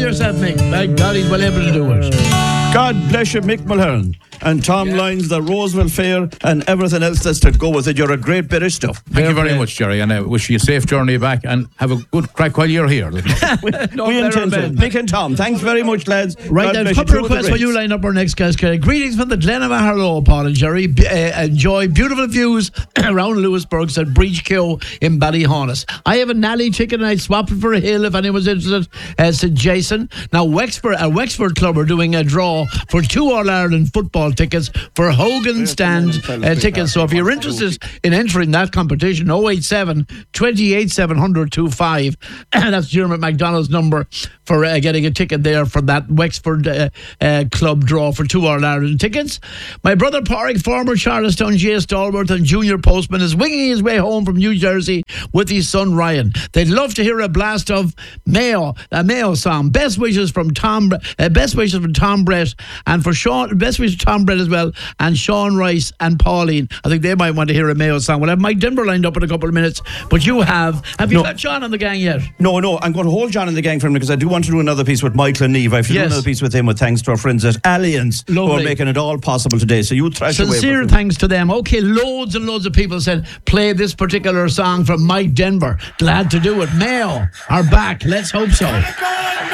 yourself, Mick. By God, he's well able to do it. God bless you, Mick Mulhern. And Tom Lyons, the Roseville Fair, and everything else that's to go with it. You're a great bit of stuff. Thank you very much, Jerry, and I wish you a safe journey back and have a good crack while you're here. We intend to. Mick and Tom, thanks very much, lads. Right, then, a couple of requests when you line up our next guest. Greetings from the Glen of Harlow, Paul and Jerry. Enjoy beautiful views around Lewisburg, said Breach Keogh in Ballyhonus. I have a Nally ticket and I'd swap it for a hill if anyone's interested, said Jason. Now, Wexford Club are doing a draw for 2 All-Ireland football tickets for Hogan Stand tickets. So if you're interested in entering that competition, 087 28 700 25. That's Dermot MacDonald's number for getting a ticket there for that Wexford Club draw for 2 All-Ireland tickets. My brother Pádraig, former Charlestown GA stalwart and junior postman, is winging his way home from New Jersey with his son Ryan. They'd love to hear a blast of Mayo, a Mayo song. Best wishes from Tom Brett, and for Sean. Best wishes to Tom Brett as well, and Sean Rice and Pauline. I think they might want to hear a Mayo song. We'll have Mike Denver lined up in a couple of minutes, but you have you got John on the gang yet? No, I'm going to hold John in the gang for him because I do want to do another piece with Michael and Neve. I have to do another piece with him, with thanks to our friends at Allianz who are making it all possible today. So you thrash away. Sincere thanks to them. Okay, loads and loads of people said play this particular song from Mike Denver. Glad to do it. Mayo are back. Let's hope so.